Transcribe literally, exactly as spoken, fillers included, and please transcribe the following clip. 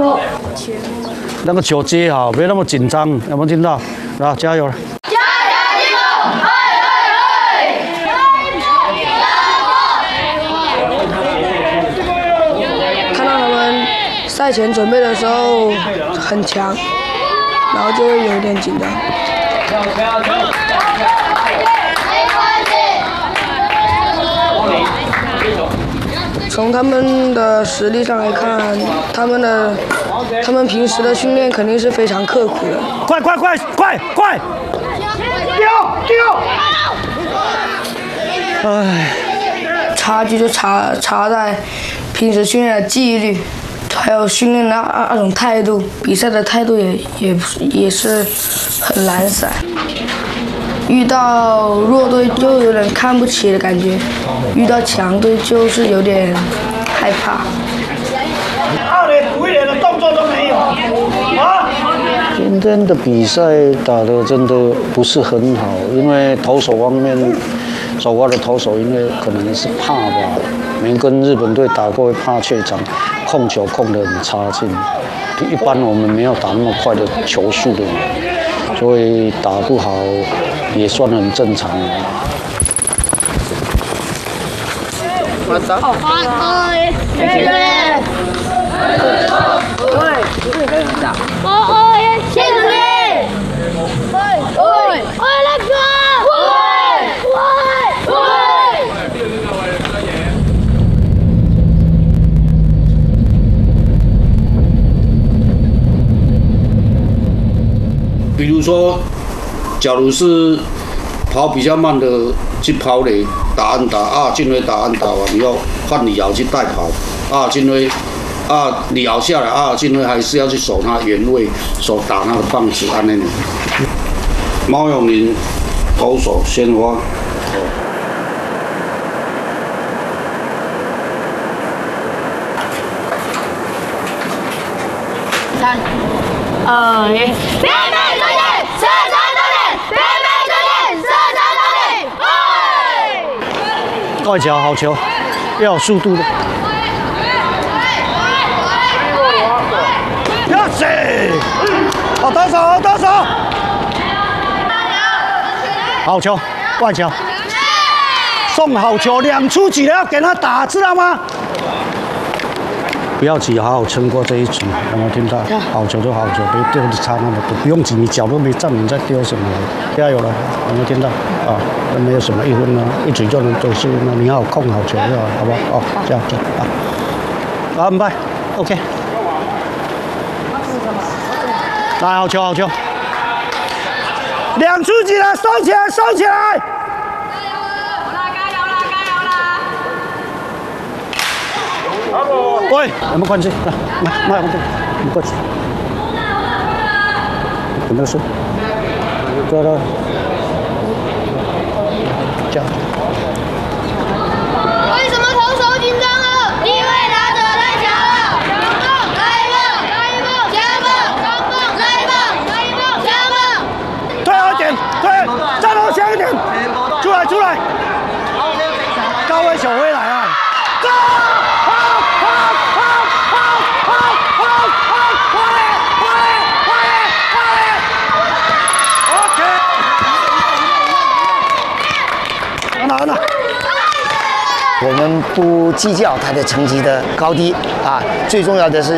那个球接好，别那么紧张，有没有听到？啊，加油了！加油，进攻！嘿， 嘿，看到他们赛前准备的时候很强，然后就会有一点紧张。从他们的实力上来看，他们的他们平时的训练肯定是非常刻苦的。 快快快快快！丢丢！唉， 差距就差差在平时训练的纪律，还有训练的那那种态度，比赛的态度也也也是很懒散。遇到弱队就有点看不起的感觉，遇到强队就是有点害怕。 二垒补一垒的动作都没有啊！ 今天的比赛打得真的不是很好，因为投手方面，首发的投手因为可能是怕吧，没跟日本队打过，会怕怯场，控球控得很差劲。一般我们没有打那么快的球速的，所以打不好也算很正常了。 好，哎，谢谢。对，哦哦，谢谢你。喂喂喂，那个，喂喂喂。比如说，假如是跑比较慢的去跑垒打安打啊，进位打安打完以后换李瑶去带跑啊，进位啊李瑶下来啊，进位还是要去守他原位，守打那个棒子安尼。毛永林投手先发。 三二一，别别出去，射程出去，别别出去，射程出去， 快球，好球，要有速度的。要死！好投手，好投手。好球，怪球。送好球，两出局了，要给他打，知道吗？不要急，好好撑过这一局，有没有听到？好球就好球，别丢的差那么多，不用急，你脚都没站，你在丢什么？加油了，有没有听到？啊，那没有什么一分呢，一局就能得四分了，你好控好球就好，好不好？哦，这样这样啊，好，安排 ，OK。来，好球好球，两出局了，收起来收起来。喂，有没有关系？来，来，来，你过去。有没有事？对对。这样。 为什么投手紧张了？因为打者太强了。来一棒，来一棒，加棒，上棒，来一棒，来一棒，加棒。 退后一点，退，站后强一点，出来出来。高位球回来啊！go！ 我们不计较他的成绩的高低啊，最重要的是